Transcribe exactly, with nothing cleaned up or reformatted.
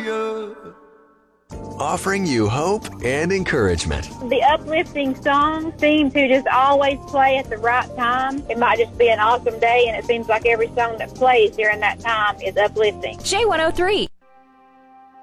offering you hope and encouragement. The uplifting songs seem to just always play at the right time. It might just be an awesome day, and it seems like every song that plays during that time is uplifting. J one oh three,